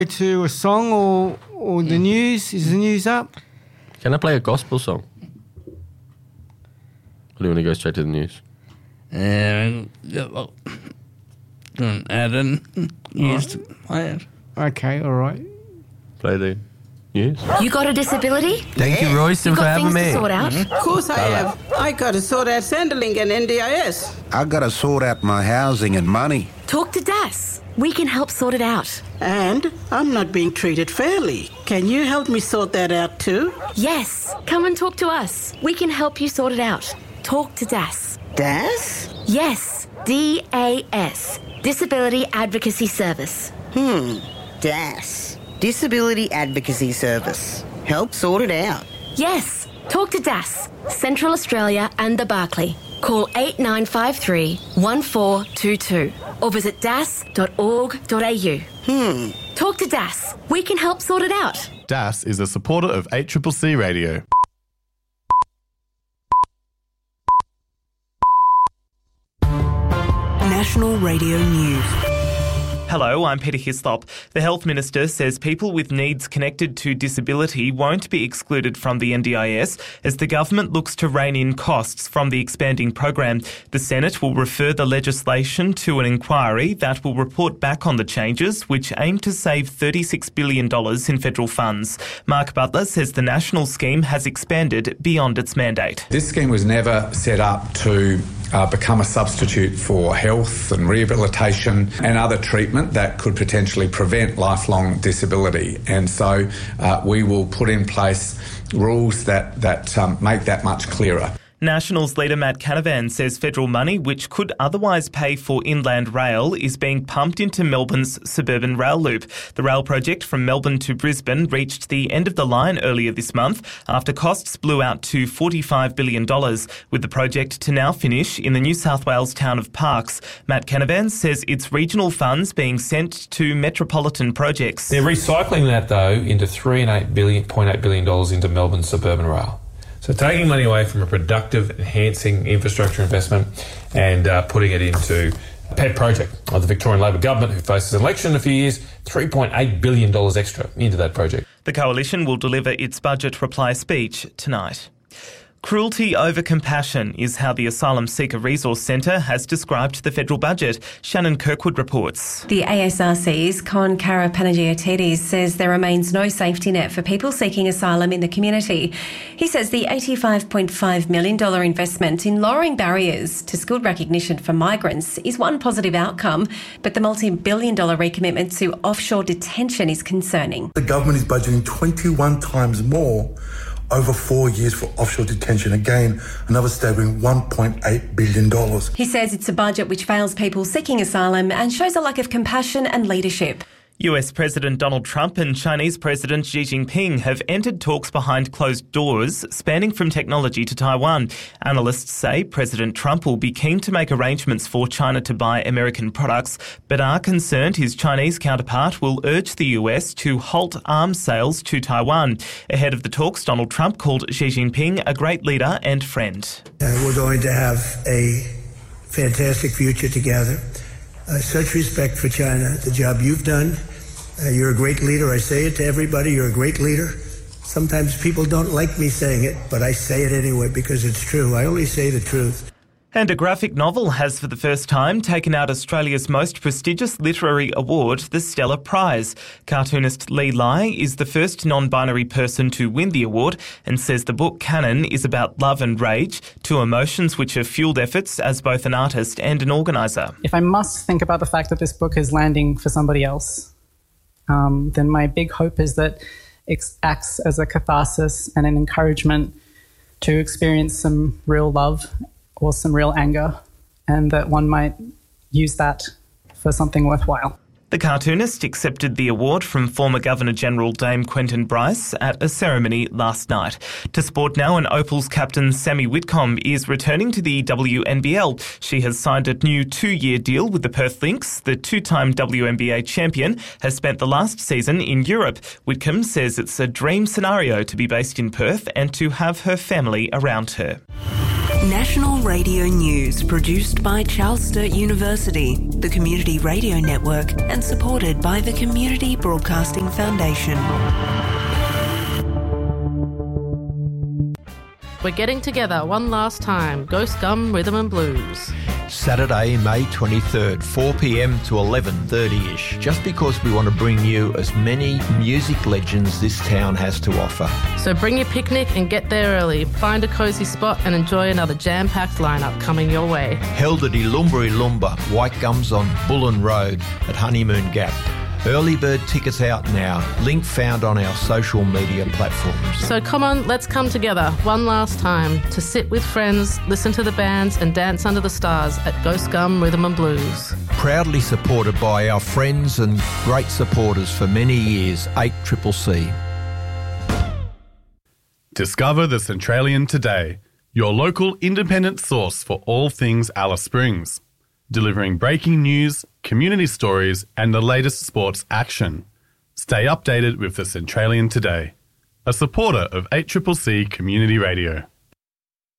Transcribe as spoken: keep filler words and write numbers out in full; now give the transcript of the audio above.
To a song or or the news? Is the news up? Can I play a gospel song? Or do you want to go straight to the news? Um, yeah, well, Adam used to play it. Okay, all right. Play the news. You got a disability? Thank you, Royston, You for got having things me. to sort out? Of course I have. I got to sort out Centrelink and N D I S. I got to sort out my housing and money. Talk to D A S. We can help sort it out. And I'm not being treated fairly. Can you help me sort that out too? Yes, come and talk to us. We can help you sort it out. Talk to D A S. D A S? Yes, D A S. Disability Advocacy Service. Hmm, D A S. Disability Advocacy Service. Help sort it out. Yes, talk to D A S, Central Australia and the Barclay. Call eight nine five three, one four two two or visit das dot org dot a u. Hmm. Talk to D A S. We can help sort it out. D A S is a supporter of eight C C C Radio. National Radio News. Hello, I'm Peter Hislop. The Health Minister says people with needs connected to disability won't be excluded from the N D I S as the government looks to rein in costs from the expanding program. The Senate will refer the legislation to an inquiry that will report back on the changes, which aim to save thirty-six billion dollars in federal funds. Mark Butler says the national scheme has expanded beyond its mandate. This scheme was never set up to Uh, become a substitute for health and rehabilitation and other treatment that could potentially prevent lifelong disability. And so uh, we will put in place rules that, that um, make that much clearer. Nationals leader Matt Canavan says federal money, which could otherwise pay for inland rail, is being pumped into Melbourne's suburban rail loop. The rail project from Melbourne to Brisbane reached the end of the line earlier this month after costs blew out to forty-five billion dollars, with the project to now finish in the New South Wales town of Parkes. Matt Canavan says it's regional funds being sent to metropolitan projects. They're recycling that, though, into three point eight billion dollars into Melbourne suburban rail. So taking money away from a productive, enhancing infrastructure investment and uh, putting it into a pet project of the Victorian Labor government, who faces an election in a few years, three point eight billion dollars extra into that project. The coalition will deliver its budget reply speech tonight. Cruelty over compassion is how the Asylum Seeker Resource Centre has described the federal budget. Shannon Kirkwood reports. The A S R C's Con Karapanagiotis says there remains no safety net for people seeking asylum in the community. He says the eighty-five point five million dollars investment in lowering barriers to skilled recognition for migrants is one positive outcome, but the multi-billion dollar recommitment to offshore detention is concerning. The government is budgeting twenty-one times more over four years for offshore detention. Again, another staggering one point eight billion dollars. He says it's a budget which fails people seeking asylum and shows a lack of compassion and leadership. U S President Donald Trump and Chinese President Xi Jinping have entered talks behind closed doors, spanning from technology to Taiwan. Analysts say President Trump will be keen to make arrangements for China to buy American products, but are concerned his Chinese counterpart will urge the U S to halt arms sales to Taiwan. Ahead of the talks, Donald Trump called Xi Jinping a great leader and friend. Uh, we're going to have a fantastic future together. Uh, such respect for China, the job you've done. Uh, you're a great leader. I say it to everybody. You're a great leader. Sometimes people don't like me saying it, but I say it anyway because it's true. I only say the truth. And a graphic novel has for the first time taken out Australia's most prestigious literary award, the Stella Prize. Cartoonist Lee Lai is the first non-binary person to win the award and says the book Canon is about love and rage, two emotions which have fuelled efforts as both an artist and an organiser. If I must think about the fact that this book is landing for somebody else, um, then my big hope is that it acts as a catharsis and an encouragement to experience some real love or some real anger, and that one might use that for something worthwhile. The cartoonist accepted the award from former Governor-General Dame Quentin Bryce at a ceremony last night. To sport now, and Opal's captain Sammy Whitcomb is returning to the W N B L. She has signed a new two-year deal with the Perth Lynx. The two-time W N B A champion has spent the last season in Europe. Whitcomb says it's a dream scenario to be based in Perth and to have her family around her. National Radio News, produced by Charles Sturt University, the Community Radio Network, and supported by the Community Broadcasting Foundation. We're getting together one last time. Ghost Gum Rhythm and Blues. Saturday, May twenty-third, four p m to eleven thirty-ish, just because we want to bring you as many music legends this town has to offer. So bring your picnic and get there early. Find a cosy spot and enjoy another jam-packed lineup coming your way. Held at Ilumbri Lumba, White Gums on Bullen Road at Honeymoon Gap. Early bird tickets out now. Link found on our social media platforms. So come on, let's come together one last time to sit with friends, listen to the bands and dance under the stars at Ghost Gum Rhythm and Blues. Proudly supported by our friends and great supporters for many years, eight C C C. Discover the Centralian today, your local independent source for all things Alice Springs. Delivering breaking news, community stories and the latest sports action. Stay updated with the Centralian today, a supporter of eight C C C Community Radio.